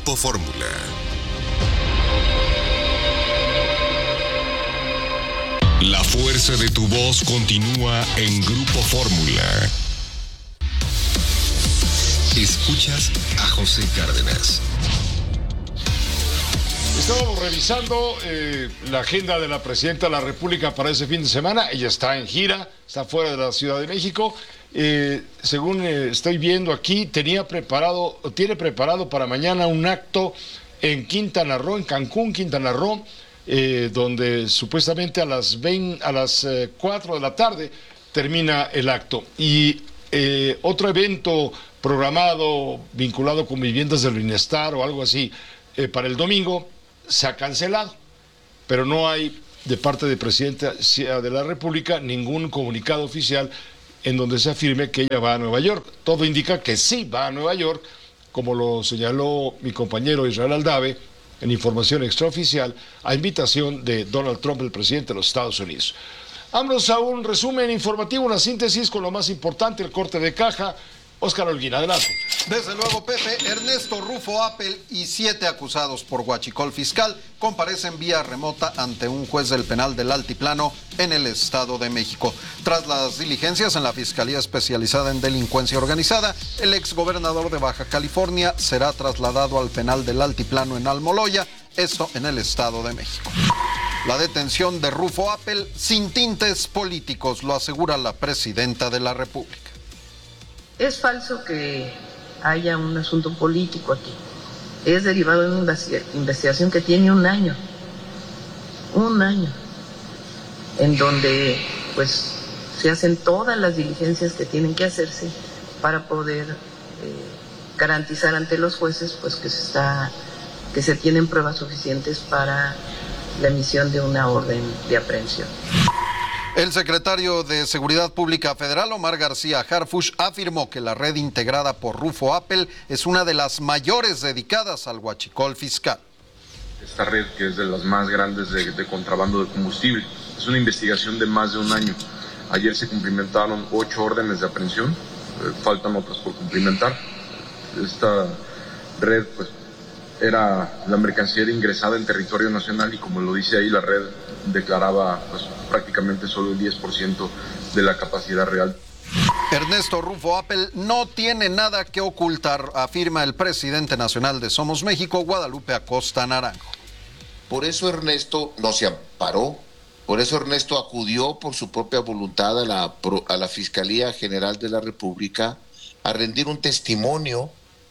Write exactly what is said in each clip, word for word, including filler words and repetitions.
Grupo Fórmula. La fuerza de tu voz continúa en Grupo Fórmula. Escuchas a José Cárdenas. Estábamos revisando eh, la agenda de la Presidenta de la República para ese fin de semana. Ella está en gira, está fuera de la Ciudad de México. Eh, según eh, estoy viendo aquí, tenía preparado, tiene preparado para mañana un acto en Quintana Roo, en Cancún, Quintana Roo, eh, donde supuestamente a las veinte, a las eh, cuatro de la tarde termina el acto. Y eh, otro evento programado vinculado con viviendas del bienestar o algo así eh, para el domingo se ha cancelado, pero no hay de parte de Presidenta de la República ningún comunicado oficial en donde se afirme que ella va a Nueva York. Todo indica que sí va a Nueva York, como lo señaló mi compañero Israel Aldave en información extraoficial, a invitación de Donald Trump, el presidente de los Estados Unidos. Vámonos a un resumen informativo, una síntesis con lo más importante, el corte de caja. Óscar Holguín, adelante. Desde luego, Pepe. Ernesto Rufo Appel y siete acusados por huachicol fiscal comparecen vía remota ante un juez del penal del Altiplano en el Estado de México. Tras las diligencias en la Fiscalía Especializada en Delincuencia Organizada, el exgobernador de Baja California será trasladado al penal del Altiplano en Almoloya, esto en el Estado de México. La detención de Rufo Appel sin tintes políticos, lo asegura la Presidenta de la República. Es falso que haya un asunto político aquí. Es derivado de una investigación que tiene un año, un año, en donde pues se hacen todas las diligencias que tienen que hacerse para poder eh, garantizar ante los jueces pues que se está, que se tienen pruebas suficientes para la emisión de una orden de aprehensión. El secretario de Seguridad Pública Federal, Omar García Harfuch, afirmó que la red integrada por Rufo Appel es una de las mayores dedicadas al huachicol fiscal. Esta red, que es de las más grandes de, de contrabando de combustible, es una investigación de más de un año. Ayer se cumplimentaron ocho órdenes de aprehensión, eh, faltan otras por cumplimentar. Esta red, pues, era la mercancía era ingresada en territorio nacional y, como lo dice ahí, la red declaraba pues, prácticamente solo el diez por ciento de la capacidad real. Ernesto Rufo Appel no tiene nada que ocultar, afirma el presidente nacional de Somos México, Guadalupe Acosta Naranjo. Por eso Ernesto no se amparó, por eso Ernesto acudió por su propia voluntad a la, a la Fiscalía General de la República a rendir un testimonio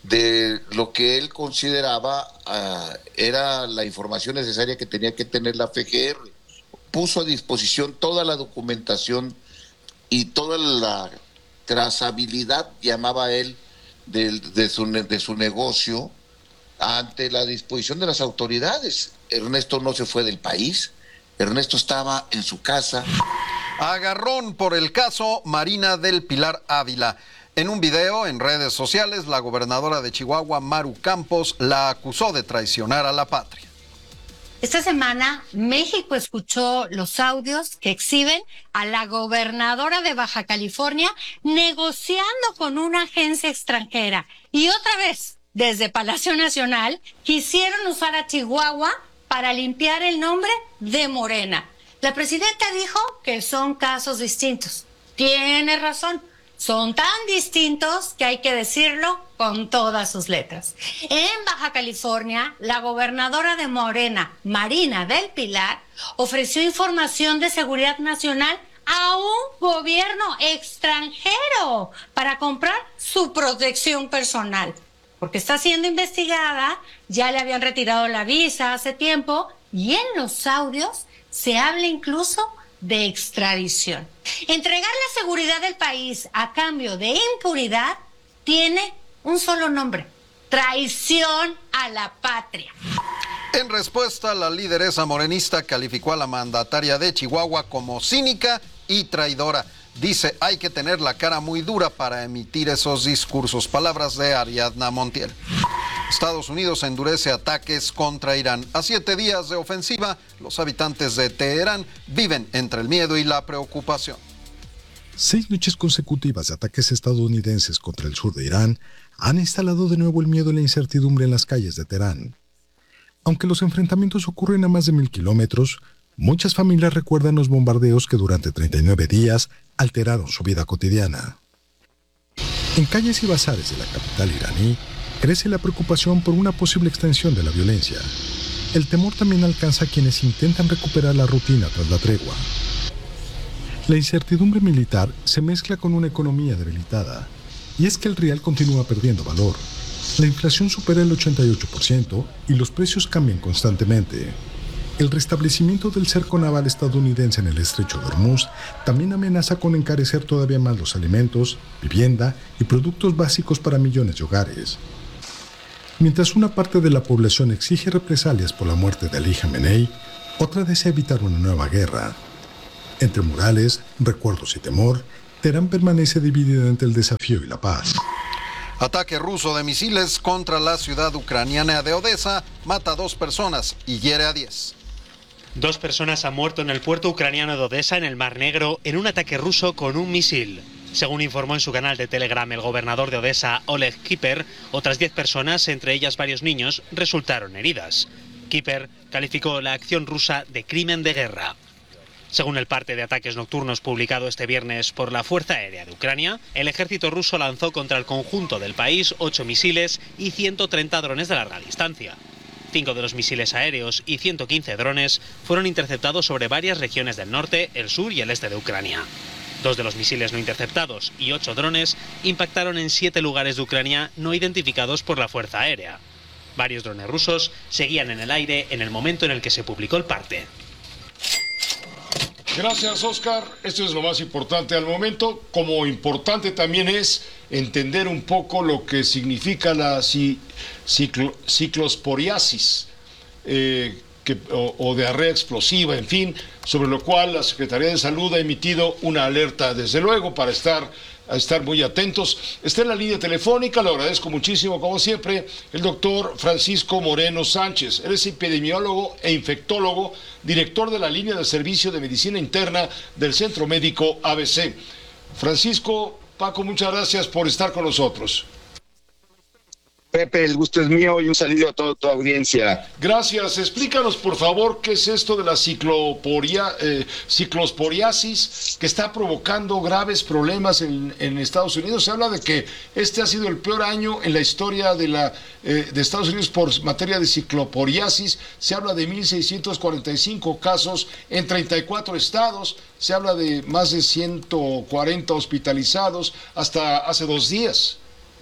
de lo que él consideraba uh, era la información necesaria que tenía que tener la F G R. Puso a disposición toda la documentación y toda la trazabilidad, llamaba él, de, de, su, de su negocio ante la disposición de las autoridades. Ernesto no se fue del país, Ernesto estaba en su casa. Agarrón por el caso Marina del Pilar Ávila. En un video en redes sociales, la gobernadora de Chihuahua, Maru Campos, la acusó de traicionar a la patria. Esta semana, México escuchó los audios que exhiben a la gobernadora de Baja California negociando con una agencia extranjera. Y otra vez, desde Palacio Nacional, quisieron usar a Chihuahua para limpiar el nombre de Morena. La presidenta dijo que son casos distintos. Tiene razón. Son tan distintos que hay que decirlo con todas sus letras. En Baja California, la gobernadora de Morena, Marina del Pilar, ofreció información de seguridad nacional a un gobierno extranjero para comprar su protección personal. Porque está siendo investigada, ya le habían retirado la visa hace tiempo y en los audios se habla incluso de extradición. Entregar la seguridad del país a cambio de impunidad tiene un solo nombre: traición a la patria. En respuesta, la lideresa morenista calificó a la mandataria de Chihuahua como cínica y traidora. Dice, hay que tener la cara muy dura para emitir esos discursos. Palabras de Ariadna Montiel. Estados Unidos endurece ataques contra Irán. A siete días de ofensiva, los habitantes de Teherán viven entre el miedo y la preocupación. Seis noches consecutivas de ataques estadounidenses contra el sur de Irán han instalado de nuevo el miedo y la incertidumbre en las calles de Teherán. Aunque los enfrentamientos ocurren a más de mil kilómetros, muchas familias recuerdan los bombardeos que durante treinta y nueve días alteraron su vida cotidiana. En calles y bazares de la capital iraní, crece la preocupación por una posible extensión de la violencia. El temor también alcanza a quienes intentan recuperar la rutina tras la tregua. La incertidumbre militar se mezcla con una economía debilitada, y es que el rial continúa perdiendo valor. La inflación supera el ochenta y ocho por ciento y los precios cambian constantemente. El restablecimiento del cerco naval estadounidense en el estrecho de Hormuz también amenaza con encarecer todavía más los alimentos, vivienda y productos básicos para millones de hogares. Mientras una parte de la población exige represalias por la muerte de Ali Khamenei, otra desea evitar una nueva guerra. Entre murales, recuerdos y temor, Teherán permanece dividida entre el desafío y la paz. Ataque ruso de misiles contra la ciudad ucraniana de Odessa mata a dos personas y hiere a diez. Dos personas han muerto en el puerto ucraniano de Odessa, en el Mar Negro, en un ataque ruso con un misil. Según informó en su canal de Telegram el gobernador de Odessa, Oleg Kiper, otras diez personas, entre ellas varios niños, resultaron heridas. Kiper calificó la acción rusa de crimen de guerra. Según el parte de ataques nocturnos publicado este viernes por la Fuerza Aérea de Ucrania, el ejército ruso lanzó contra el conjunto del país ocho misiles y ciento treinta drones de larga distancia. Cinco de los misiles aéreos y ciento quince drones fueron interceptados sobre varias regiones del norte, el sur y el este de Ucrania. Dos de los misiles no interceptados y ocho drones impactaron en siete lugares de Ucrania no identificados por la Fuerza Aérea. Varios drones rusos seguían en el aire en el momento en el que se publicó el parte. Gracias, Oscar. Esto es lo más importante al momento. Como importante también es entender un poco lo que significa la ciclo, ciclosporiasis eh, que, o, o diarrea explosiva, en fin, sobre lo cual la Secretaría de Salud ha emitido una alerta, desde luego, para estar... a estar muy atentos. Está en la línea telefónica, le agradezco muchísimo, como siempre, el doctor Francisco Moreno Sánchez. Él es epidemiólogo e infectólogo, director de la línea de servicio de medicina interna del Centro Médico A B C. Francisco, Paco, muchas gracias por estar con nosotros. Pepe, el gusto es mío y un saludo a toda tu audiencia. Gracias. Explícanos, por favor, qué es esto de la cicloporia, eh, ciclosporiasis que está provocando graves problemas en, en Estados Unidos. Se habla de que este ha sido el peor año en la historia de, la, eh, de Estados Unidos por materia de cicloporiasis. Se habla de mil seiscientos cuarenta y cinco casos en treinta y cuatro estados. Se habla de más de ciento cuarenta hospitalizados hasta hace dos días.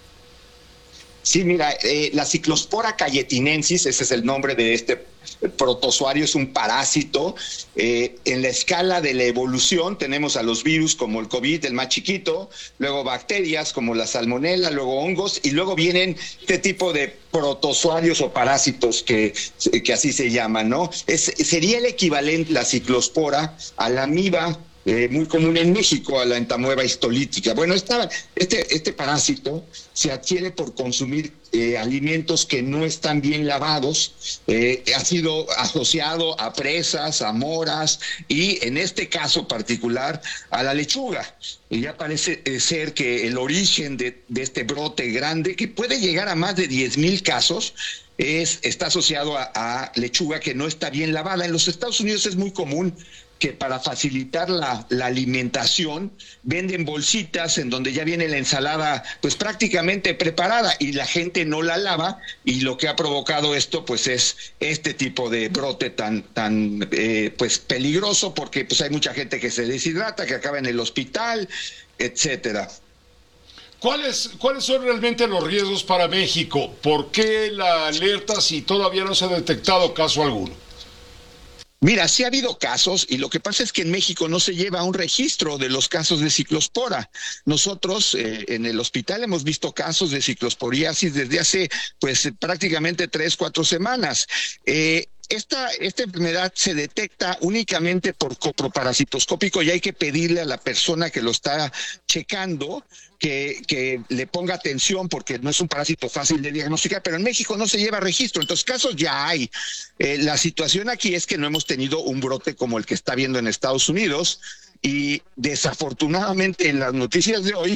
Sí, mira, eh, la Ciclospora cayetinensis, ese es el nombre de este protozoario, es un parásito. Eh, en la escala de la evolución tenemos a los virus como el COVID, el más chiquito, luego bacterias como la salmonela, luego hongos, y luego vienen este tipo de protozoarios o parásitos que, que así se llaman, ¿no? Es, sería el equivalente, la Ciclospora, a la amiba, Eh, muy común en México, a la entamueba histolítica. Bueno, esta, este, este parásito se adquiere por consumir eh, alimentos que no están bien lavados, eh, ha sido asociado a presas, a moras y en este caso particular a la lechuga. Y ya parece eh, ser que el origen de, de este brote grande, que puede llegar a más de diez mil casos, es, está asociado a, a lechuga que no está bien lavada. En los Estados Unidos es muy común que para facilitar la, la alimentación venden bolsitas en donde ya viene la ensalada pues prácticamente preparada y la gente no la lava, y lo que ha provocado esto pues es este tipo de brote tan tan eh, pues peligroso, porque pues hay mucha gente que se deshidrata, que acaba en el hospital, etcétera. ¿Cuáles, ¿Cuáles son realmente los riesgos para México? ¿Por qué la alerta si todavía no se ha detectado caso alguno? Mira, sí ha habido casos, y lo que pasa es que en México no se lleva un registro de los casos de ciclospora. Nosotros eh, en el hospital hemos visto casos de ciclosporiasis desde hace pues prácticamente tres, cuatro semanas. Eh, Esta, esta enfermedad se detecta únicamente por coproparasitoscópico y hay que pedirle a la persona que lo está checando que, que le ponga atención, porque no es un parásito fácil de diagnosticar, pero en México no se lleva registro, entonces casos ya hay. Eh, la situación aquí es que no hemos tenido un brote como el que está habiendo en Estados Unidos, y desafortunadamente en las noticias de hoy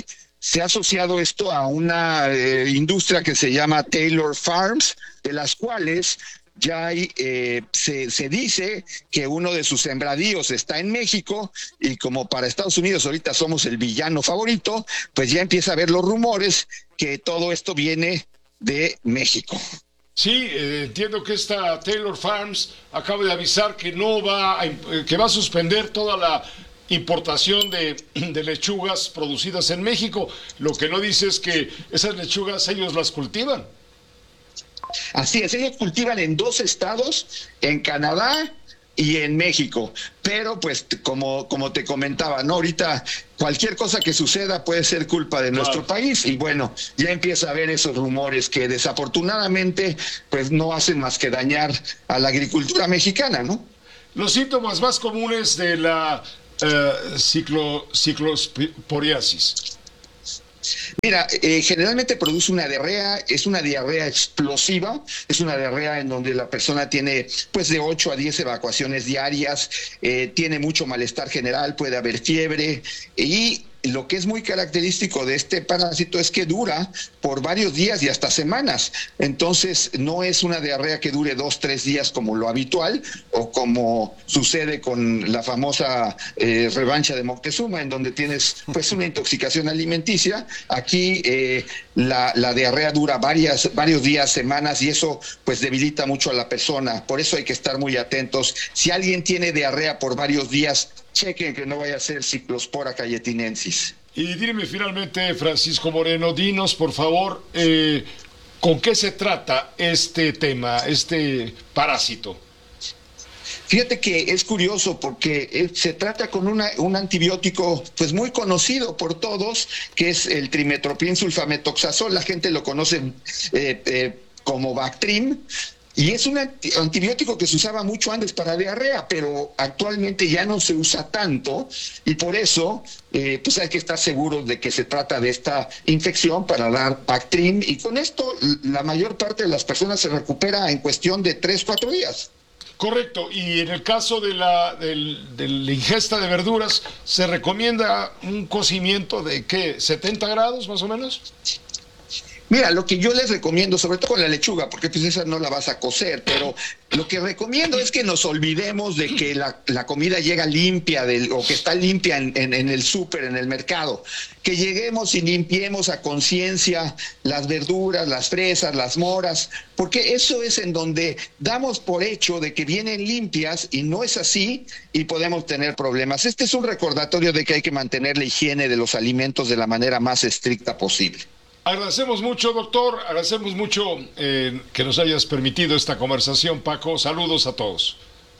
se ha asociado esto a una eh, industria que se llama Taylor Farms, de las cuales ya hay, eh, se, se dice que uno de sus sembradíos está en México, y como para Estados Unidos ahorita somos el villano favorito, pues ya empieza a haber los rumores que todo esto viene de México. Sí, eh, entiendo que esta Taylor Farms acaba de avisar que no va a, que va a suspender toda la importación de, de lechugas producidas en México. Lo que no dice es que esas lechugas ellos las cultivan. Así es, ellos cultivan en dos estados, en Canadá y en México, pero pues como, como te comentaba, ¿no? Ahorita cualquier cosa que suceda puede ser culpa de nuestro claro. país, y bueno, ya empieza a haber esos rumores que desafortunadamente pues no hacen más que dañar a la agricultura mexicana, ¿no? Los síntomas más comunes de la uh, ciclo, ciclosporiasis. Mira, eh, generalmente produce una diarrea, es una diarrea explosiva, es una diarrea en donde la persona tiene pues de ocho a diez evacuaciones diarias, eh, tiene mucho malestar general, puede haber fiebre, y lo que es muy característico de este parásito es que dura por varios días y hasta semanas. Entonces no es una diarrea que dure dos, tres días como lo habitual, o como sucede con la famosa eh, revancha de Moctezuma, en donde tienes pues una intoxicación alimenticia. Aquí eh, la, la diarrea dura varias, varios días, semanas, y eso pues debilita mucho a la persona. Por eso hay que estar muy atentos. Si alguien tiene diarrea por varios días, chequen que no vaya a ser Ciclospora cayetinensis. Y dime finalmente, Francisco Moreno, dinos por favor, eh, ¿con qué se trata este tema, este parásito? Fíjate que es curioso porque se trata con una, un antibiótico pues muy conocido por todos, que es el trimetoprim sulfametoxazol. La gente lo conoce eh, eh, como Bactrim. Y es un antibiótico que se usaba mucho antes para diarrea, pero actualmente ya no se usa tanto, y por eso eh, pues hay que estar seguros de que se trata de esta infección para dar Bactrim, y con esto la mayor parte de las personas se recupera en cuestión de tres, cuatro días. Correcto, y en el caso de la, del, de la ingesta de verduras, ¿se recomienda un cocimiento de qué, setenta grados más o menos? Mira, lo que yo les recomiendo, sobre todo con la lechuga, porque pues esa no la vas a cocer, pero lo que recomiendo es que nos olvidemos de que la, la comida llega limpia del, o que está limpia en, en, en el súper, en el mercado. Que lleguemos y limpiemos a conciencia las verduras, las fresas, las moras, porque eso es en donde damos por hecho de que vienen limpias, y no es así, y podemos tener problemas. Este es un recordatorio de que hay que mantener la higiene de los alimentos de la manera más estricta posible. Agradecemos mucho, doctor, agradecemos mucho eh, que nos hayas permitido esta conversación, Paco. Saludos a todos.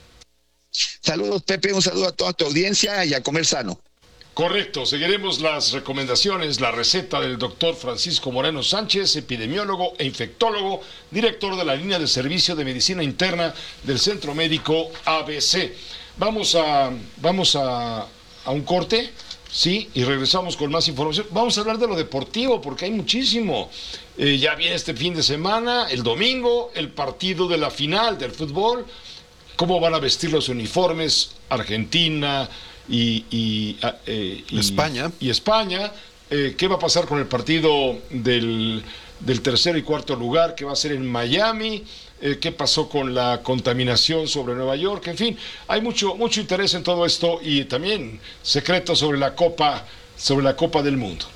Saludos, Pepe, un saludo a toda tu audiencia y a comer sano. Correcto, seguiremos las recomendaciones, la receta del doctor Francisco Moreno Sánchez, epidemiólogo e infectólogo, director de la línea de servicio de medicina interna del Centro Médico A B C. Vamos a, vamos a, a un corte. Sí, y regresamos con más información. Vamos a hablar de lo deportivo, porque hay muchísimo. Eh, ya viene este fin de semana, el domingo, el partido de la final del fútbol. ¿Cómo van a vestir los uniformes Argentina y, y, eh, y España? Y España. Eh, ¿Qué va a pasar con el partido del, del tercer y cuarto lugar, que va a ser en Miami? Eh, ¿Qué pasó con la contaminación sobre Nueva York? En fin, hay mucho, mucho interés en todo esto, y también secretos sobre la Copa, sobre la Copa del Mundo.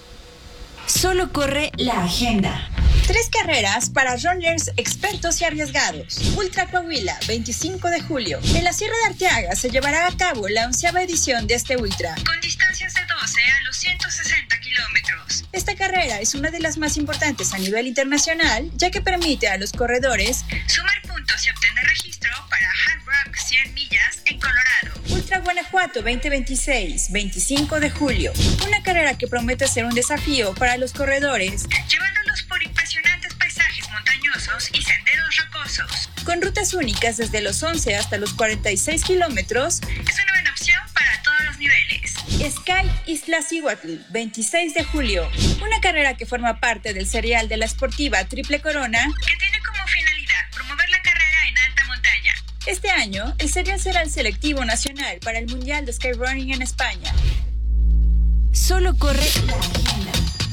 Solo corre la agenda. Tres carreras para runners expertos y arriesgados. Ultra Coahuila, veinticinco de julio. En la Sierra de Arteaga se llevará a cabo la onceava edición de este ultra, con distancias de doce a los ciento sesenta kilómetros. Esta carrera es una de las más importantes a nivel internacional, ya que permite a los corredores sumar puntos y obtener registro para Hard Rock cien millas en Colorado. Ultra Guanajuato veinte veintiséis, veinticinco de julio. Una carrera que promete ser un desafío para los corredores, llevándolos por impresionantes paisajes montañosos y senderos rocosos. Con rutas únicas desde los once hasta los cuarenta y seis kilómetros, es una buena opción para todos los niveles. Sky Iztaccíhuatl, veintiséis de julio. Una carrera que forma parte del serial de la Sportiva Triple Corona, que tiene como finalidad promover la carrera en alta montaña. Este año, el serial será el selectivo nacional para el Mundial de Skyrunning en España. Solo corre la agenda.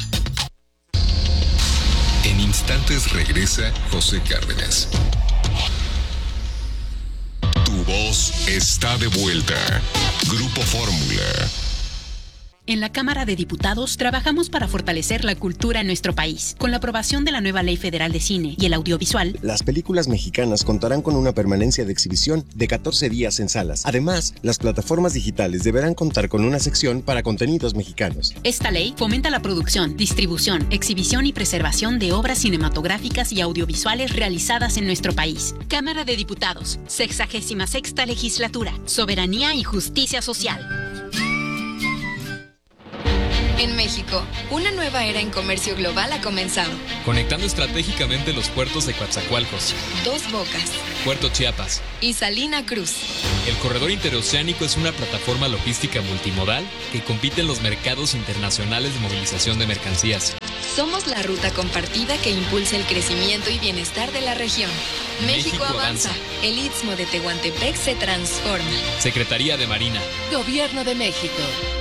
En instantes regresa José Cárdenas. Tu voz está de vuelta. Grupo Fórmula. En la Cámara de Diputados trabajamos para fortalecer la cultura en nuestro país. Con la aprobación de la nueva Ley Federal de Cine y el Audiovisual, las películas mexicanas contarán con una permanencia de exhibición de catorce días en salas. Además, las plataformas digitales deberán contar con una sección para contenidos mexicanos. Esta ley fomenta la producción, distribución, exhibición y preservación de obras cinematográficas y audiovisuales realizadas en nuestro país. Cámara de Diputados, sexagésima sexta legislatura, soberanía y justicia social. En México, una nueva era en comercio global ha comenzado. Conectando estratégicamente los puertos de Coatzacoalcos, Dos Bocas Puerto Chiapas y Salina Cruz. El corredor interoceánico es una plataforma logística multimodal que compite en los mercados internacionales de movilización de mercancías. Somos la ruta compartida que impulsa el crecimiento y bienestar de la región. México, México avanza. avanza. El Istmo de Tehuantepec se transforma. Secretaría de Marina. Gobierno de México.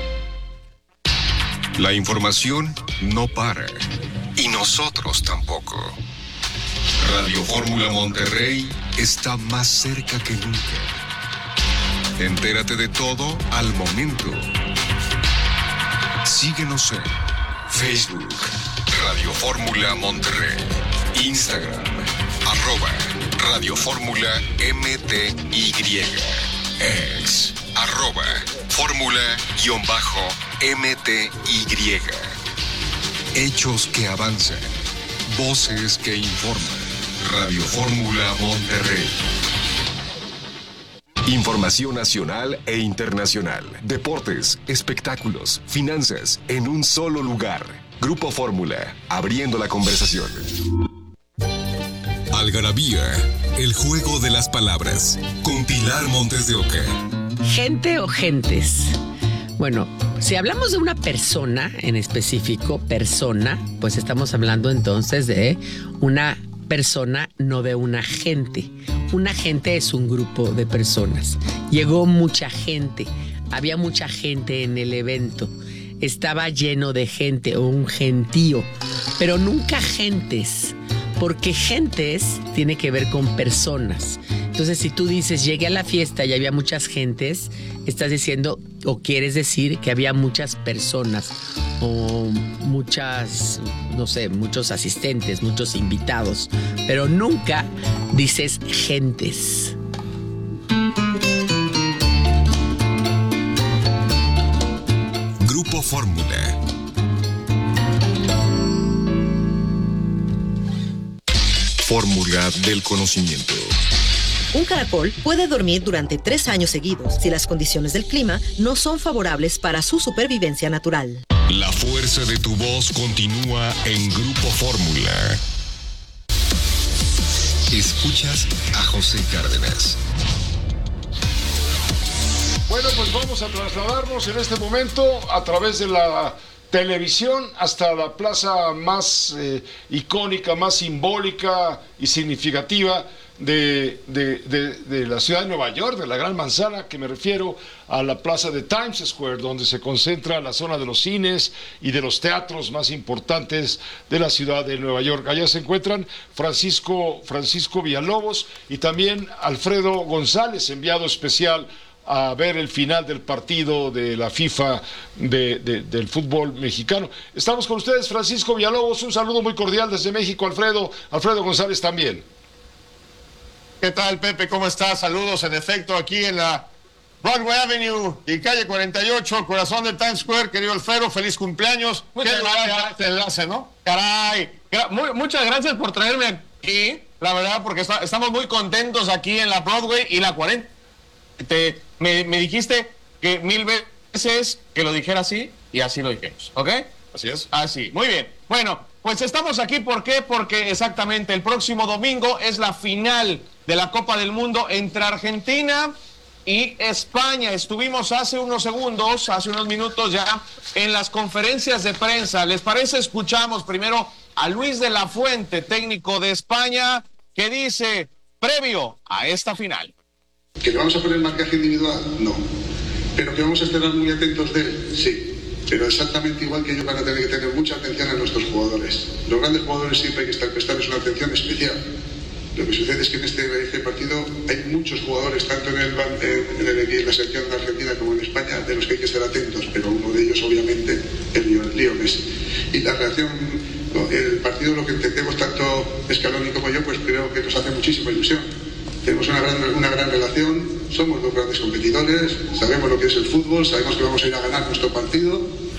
La información no para. Y nosotros tampoco. Radio Fórmula Monterrey está más cerca que nunca. Entérate de todo al momento. Síguenos en Facebook, Radio Fórmula Monterrey, Instagram, arroba Radio Fórmula M T Y, ex, arroba Fórmula-M T Y. Hechos que avanzan, voces que informan. Radio Fórmula Monterrey. Información nacional e internacional. Deportes, espectáculos, finanzas, en un solo lugar. Grupo Fórmula, abriendo la conversación. Algarabía, el juego de las palabras. Con Pilar Montes de Oca. ¿Gente o gentes? Bueno, si hablamos de una persona en específico, persona, pues estamos hablando entonces de una persona, no de una gente. Una gente es un grupo de personas. Llegó mucha gente, había mucha gente en el evento. Estaba lleno de gente o un gentío, pero nunca gentes, porque gentes tiene que ver con personas. Entonces, si tú dices, llegué a la fiesta y había muchas gentes, estás diciendo o quieres decir que había muchas personas o muchas, no sé, muchos asistentes, muchos invitados, pero nunca dices gentes. Grupo Fórmula. Fórmula del conocimiento. Un caracol puede dormir durante tres años seguidos si las condiciones del clima no son favorables para su supervivencia natural. La fuerza de tu voz continúa en Grupo Fórmula. Escuchas a José Cárdenas. Bueno, pues vamos a trasladarnos en este momento a través de la televisión hasta la plaza más eh, icónica, más simbólica y significativa de, de, de, de la ciudad de Nueva York, de la Gran Manzana, que me refiero a la plaza de Times Square, donde se concentra la zona de los cines y de los teatros más importantes de la ciudad de Nueva York. Allá se encuentran Francisco, Francisco Villalobos y también Alfredo González, enviado especial a ver el final del partido de la FIFA de, de, del fútbol mexicano. Estamos con ustedes, Francisco Villalobos, un saludo muy cordial desde México. Alfredo, Alfredo González también. ¿Qué tal, Pepe? ¿Cómo estás? Saludos, en efecto, aquí en la Broadway Avenue y calle cuarenta y ocho, corazón de Times Square. Querido Alfredo, feliz cumpleaños. Muchas Qué gracias. este enlace, ¿no? Caray. Gra- muy- muchas gracias por traerme aquí, la verdad, porque está- estamos muy contentos aquí en la Broadway y la cuarenta. Te, me, me dijiste que mil veces que lo dijera así y así lo dijimos, ¿ok? Así es. Así, muy bien. Bueno, pues estamos aquí, ¿por qué? Porque exactamente el próximo domingo es la final de la Copa del Mundo entre Argentina y España. Estuvimos hace unos segundos, hace unos minutos ya, en las conferencias de prensa. ¿Les parece? Escuchamos primero a Luis de la Fuente, técnico de España, que dice, previo a esta final. ¿Que le vamos a poner marcaje individual? No. ¿Pero que vamos a estar muy atentos de él? Sí. pero exactamente igual que ellos van a tener que tener mucha atención a nuestros jugadores. Los grandes jugadores siempre hay que estar, prestarles una atención especial. Lo que sucede es que en este, este partido hay muchos jugadores, tanto en, el, en, el, en la selección de Argentina como en España, de los que hay que estar atentos, pero uno de ellos obviamente es Leo Messi. Y la reacción, el partido, lo que entendemos tanto Scaloni como yo, pues creo que nos hace muchísima ilusión. Tenemos una gran, una gran relación, somos dos grandes competidores, sabemos lo que es el fútbol, sabemos que vamos a ir a ganar nuestro partido.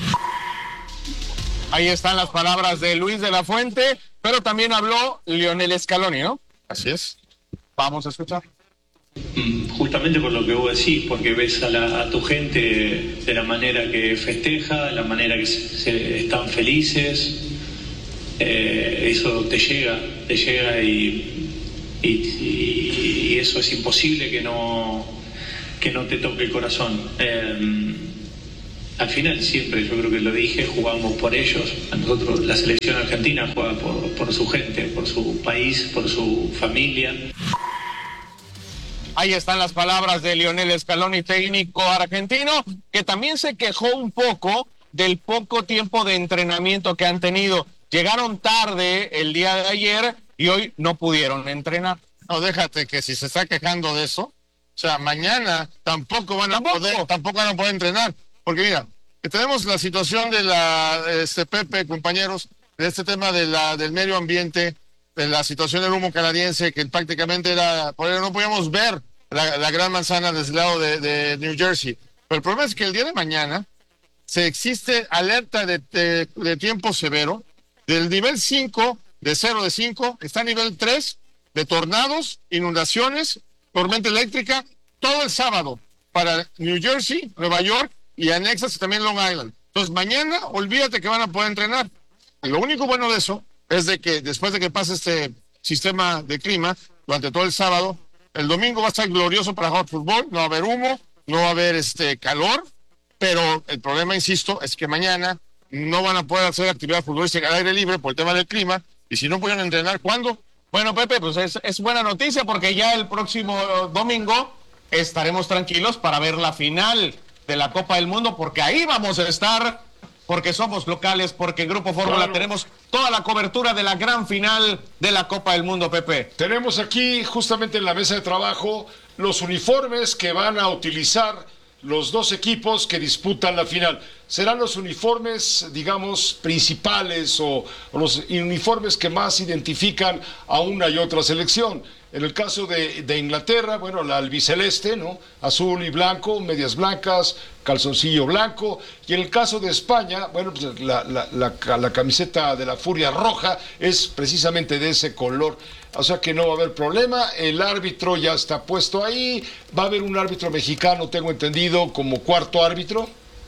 Ahí están las palabras de Luis de la Fuente, pero también habló Lionel Scaloni, ¿no? Así es. Vamos a escuchar. Justamente por lo que vos decís, porque ves a, la, a tu gente de la manera que festeja, de la manera que se, se están felices, eh, eso te llega, te llega y, y, y, y eso es imposible que no, que no te toque el corazón. Eh, al final siempre, yo creo que lo dije, jugamos por ellos. A nosotros, la selección argentina juega por, por su gente, por su país, por su familia. Ahí están las palabras de Lionel Scaloni, técnico argentino, que también se quejó un poco del poco tiempo de entrenamiento que han tenido. Llegaron tarde el día de ayer y hoy no pudieron entrenar. No, déjate que si se está quejando de eso, o sea, mañana tampoco van a ¿Tampoco? poder, tampoco van a poder entrenar. Porque mira, que tenemos la situación de la, este Pepe, compañeros, de este tema de la, del medio ambiente, de la situación del humo canadiense, que prácticamente era, por ello no podíamos ver la, la gran manzana desde el lado de, de New Jersey. Pero el problema es que el día de mañana se existe alerta de, de, de tiempo severo, del nivel cinco, de cero de cinco, está a nivel tres, de tornados, inundaciones, tormenta eléctrica, todo el sábado para New Jersey, Nueva York, y anexas también Long Island. Entonces mañana olvídate que van a poder entrenar. Y lo único bueno de eso es de que después de que pase este sistema de clima durante todo el sábado, el domingo va a estar glorioso para jugar fútbol, no va a haber humo, no va a haber este calor, pero el problema, insisto, es que mañana no van a poder hacer actividad futbolística al aire libre por el tema del clima, y si no pueden entrenar, ¿cuándo? Bueno, Pepe, pues es, es buena noticia porque ya el próximo domingo estaremos tranquilos para ver la final de la Copa del Mundo, porque ahí vamos a estar, porque somos locales, porque en Grupo Fórmula claro. tenemos toda la cobertura de la gran final de la Copa del Mundo, Pepe. Tenemos aquí, justamente en la mesa de trabajo, los uniformes que van a utilizar los dos equipos que disputan la final. Serán los uniformes, digamos, principales o, o los uniformes que más identifican a una y otra selección. En el caso de, de Inglaterra, bueno, la albiceleste, ¿no? Azul y blanco, medias blancas, calzoncillo blanco. Y en el caso de España, bueno, pues la, la, la, la camiseta de la Furia Roja es precisamente de ese color. O sea que no va a haber problema. El árbitro ya está puesto ahí. Va a haber un árbitro mexicano, tengo entendido, como cuarto árbitro.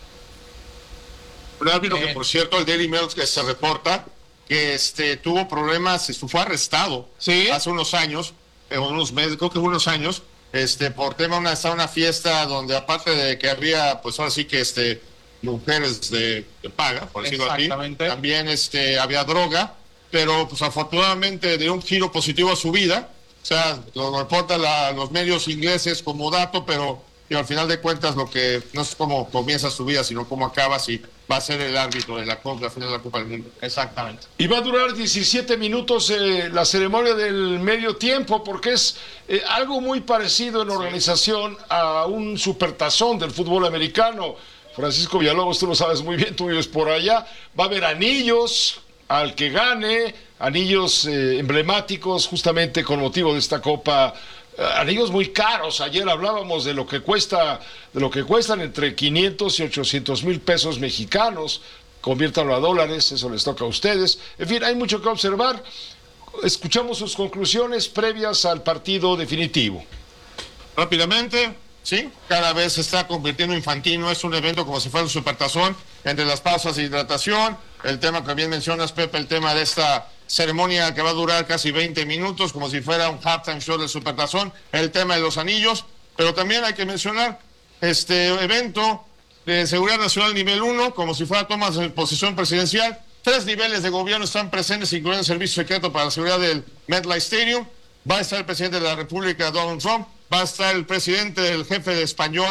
Un árbitro que, por cierto, el Daily Mail que se reporta que este, tuvo problemas, fue arrestado ¿Sí? hace unos años. En unos meses, creo que unos años, este, por tema una, estaba una fiesta donde aparte de que había, pues ahora sí que este, mujeres de, de paga, por decirlo así, también este, había droga, pero pues afortunadamente dio un giro positivo a su vida, o sea, lo reportan la, los medios ingleses como dato, pero y al final de cuentas lo que no es cómo comienza su vida, sino cómo acaba, si va a ser el árbitro de la Copa, la final de la Copa del Mundo. Exactamente. Y va a durar diecisiete minutos eh, la ceremonia del medio tiempo, porque es eh, algo muy parecido en organización a un supertazón del fútbol americano. Francisco Villalobos, tú lo sabes muy bien, tú vives por allá. Va a haber anillos al que gane, anillos eh, emblemáticos justamente con motivo de esta Copa. Anillos muy caros. Ayer hablábamos de lo que cuesta, de lo que cuestan entre quinientos y ochocientos mil pesos mexicanos. Conviértanlo a dólares, eso les toca a ustedes. En fin, hay mucho que observar. Escuchamos sus conclusiones previas al partido definitivo. Rápidamente, sí, cada vez se está convirtiendo en Infantino. Es un evento como si fuera un supertazón, entre las pausas de hidratación. El tema que bien mencionas, Pepe, el tema de esta ceremonia que va a durar casi veinte minutos, como si fuera un halftime show del supertazón, el tema de los anillos, pero también hay que mencionar este evento de seguridad nacional nivel uno, como si fuera tomas de posición presidencial. Tres niveles de gobierno están presentes, incluyendo el servicio secreto para la seguridad del MetLife Stadium. Va a estar el presidente de la República, Donald Trump, va a estar el presidente, el jefe de español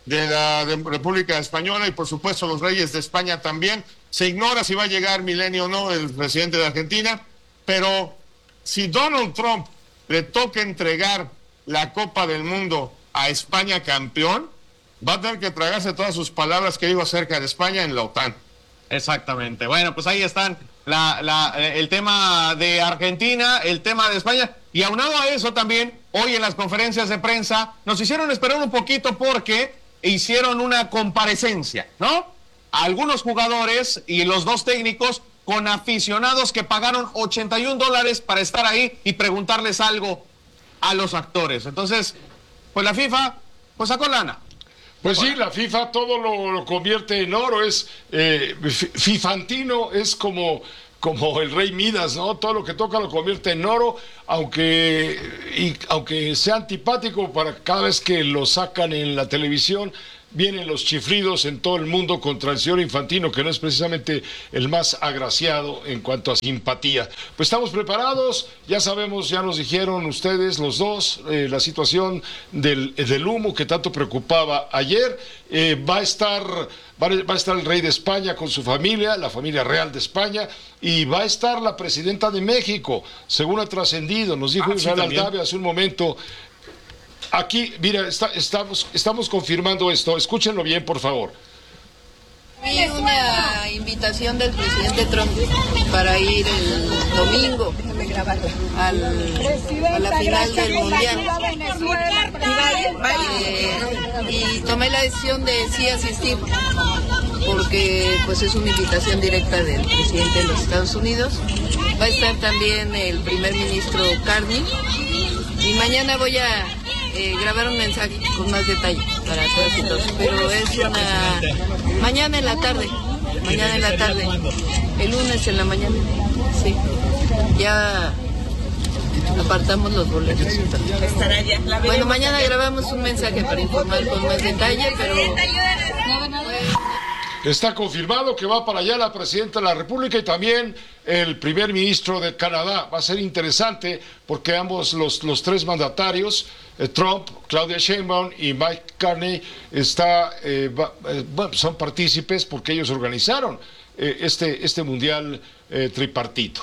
de la de República Española y por supuesto los reyes de España también. Se ignora si va a llegar Milenio o no el presidente de Argentina, pero si Donald Trump le toca entregar la Copa del Mundo a España campeón, va a tener que tragarse todas sus palabras que dijo acerca de España en la OTAN. Exactamente. Bueno, pues ahí están la, la, el tema de Argentina, el tema de España, y aunado a eso también, hoy en las conferencias de prensa nos hicieron esperar un poquito porque hicieron una comparecencia, ¿no? Algunos jugadores y los dos técnicos con aficionados que pagaron ochenta y un dólares para estar ahí y preguntarles algo a los actores. Entonces, pues la FIFA, pues sacó lana. Pues sí, la FIFA todo lo, lo convierte en oro, es eh, fifantino, es como, como el rey Midas, ¿no? Todo lo que toca lo convierte en oro, aunque, y, aunque sea antipático para cada vez que lo sacan en la televisión, vienen los chiflidos en todo el mundo contra el señor Infantino, que no es precisamente el más agraciado en cuanto a simpatía. Pues estamos preparados, ya sabemos, ya nos dijeron ustedes los dos, eh, la situación del, del humo que tanto preocupaba ayer. Eh, va a estar, va a, va a estar el rey de España con su familia, la familia real de España, y va a estar la presidenta de México, según ha trascendido, nos dijo ah, Israel sí, Aldave hace un momento. Aquí, mira, está, estamos, estamos confirmando esto. Escúchenlo bien, por favor. Vi una invitación del presidente Trump para ir el domingo al, a la final del Mundial. Eh, y tomé la decisión de sí asistir, porque pues es una invitación directa del presidente de los Estados Unidos. Va a estar también el primer ministro Carney. Y mañana voy a eh, grabar un mensaje con más detalle para todos y todos. Pero es una... Mañana en la tarde. Mañana en la tarde. El lunes en la mañana. Sí. Ya apartamos los boletos. Bueno, mañana grabamos un mensaje para informar con más detalle, pero... Está confirmado que va para allá la presidenta de la República y también el primer ministro de Canadá. Va a ser interesante porque ambos los, los tres mandatarios, eh, Trump, Claudia Sheinbaum y Mike Carney, está, eh, va, eh, bueno, son partícipes porque ellos organizaron eh, este, este mundial eh, tripartito.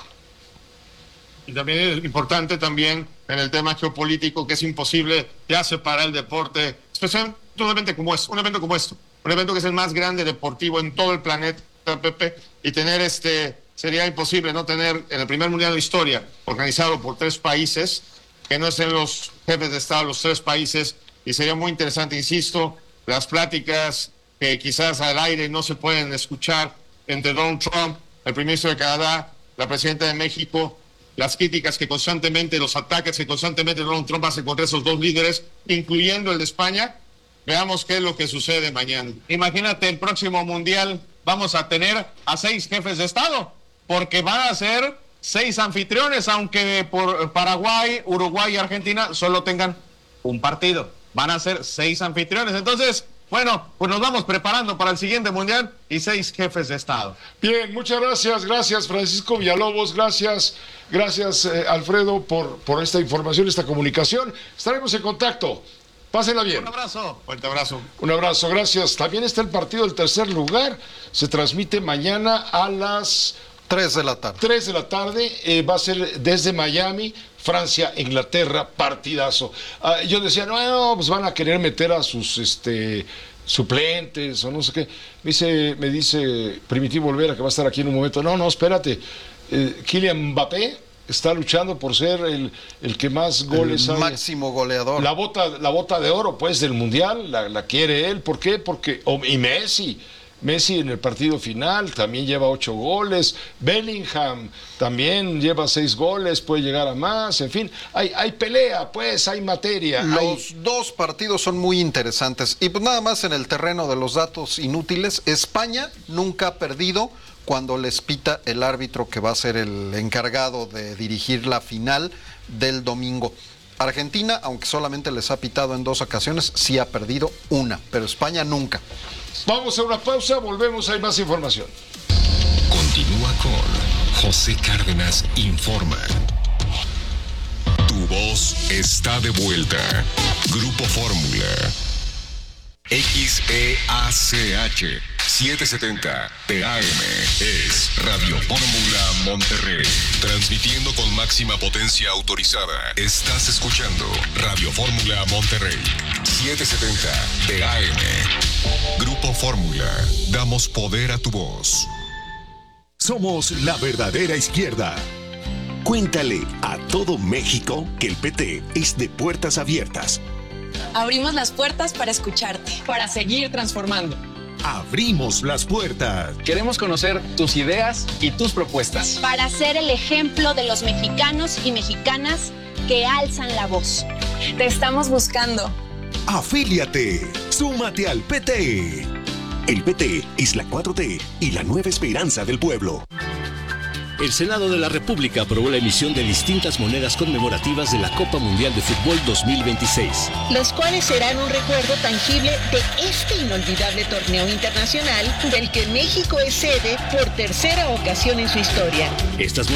Y también es importante también en el tema geopolítico que es imposible ya separar el deporte, especialmente un evento como esto, un evento como esto. Un evento que es el más grande deportivo en todo el planeta, Pepe, y tener este, sería imposible no tener en el primer mundial de la historia, organizado por tres países, que no estén los jefes de Estado, los tres países, y sería muy interesante, insisto, las pláticas que quizás al aire no se pueden escuchar entre Donald Trump, el primer ministro de Canadá, la presidenta de México, las críticas que constantemente, los ataques que constantemente Donald Trump hace contra esos dos líderes, incluyendo el de España. Veamos qué es lo que sucede mañana. Imagínate, el próximo mundial vamos a tener a seis jefes de Estado, porque van a ser seis anfitriones, aunque por Paraguay, Uruguay y Argentina solo tengan un partido. Van a ser seis anfitriones. Entonces, bueno, pues nos vamos preparando para el siguiente mundial y seis jefes de Estado. Bien, muchas gracias, gracias Francisco Villalobos, gracias, gracias eh, Alfredo por, por esta información, esta comunicación. Estaremos en contacto. Pásenla bien. Un abrazo. Fuerte abrazo. Un abrazo, gracias. También está el partido del tercer lugar. Se transmite mañana a las tres de la tarde. tres de la tarde. Eh, va a ser desde Miami, Francia, Inglaterra, partidazo. Uh, yo decía, no, no, pues van a querer meter a sus este, suplentes o no sé qué. Me dice, me dice Primitivo Olvera, que va a estar aquí en un momento. No, no, espérate. Eh, Kylian Mbappé está luchando por ser el, el que más goles el máximo goleador. La bota, la bota de oro, pues, del Mundial, la, la quiere él. ¿Por qué? Porque, oh, y Messi, Messi en el partido final también lleva ocho goles. Bellingham también lleva seis goles, puede llegar a más. En fin, hay, hay pelea, pues, hay materia. Los hay... dos partidos son muy interesantes. Y pues nada más en el terreno de los datos inútiles, España nunca ha perdido cuando les pita el árbitro que va a ser el encargado de dirigir la final del domingo. Argentina, aunque solamente les ha pitado en dos ocasiones, sí ha perdido una, pero España nunca. Vamos a una pausa, volvemos, hay más información. Continúa con José Cárdenas Informa. Tu voz está de vuelta. Grupo Fórmula. X E A C H setecientos setenta T A M es Radio Fórmula Monterrey. Transmitiendo con máxima potencia autorizada. Estás escuchando Radio Fórmula Monterrey. setecientos setenta T A M. Grupo Fórmula. Damos poder a tu voz. Somos la verdadera izquierda. Cuéntale a todo México que el P T es de puertas abiertas. Abrimos las puertas para escucharte, para seguir transformando. Abrimos las puertas. Queremos conocer tus ideas y tus propuestas. Para ser el ejemplo de los mexicanos y mexicanas que alzan la voz. Te estamos buscando. Afíliate. Súmate al P T. El P T es la cuatro T y la nueva esperanza del pueblo. El Senado de la República aprobó la emisión de distintas monedas conmemorativas de la Copa Mundial de Fútbol dos mil veintiséis. Los cuales serán un recuerdo tangible de este inolvidable torneo internacional del que México es sede por tercera ocasión en su historia. Estas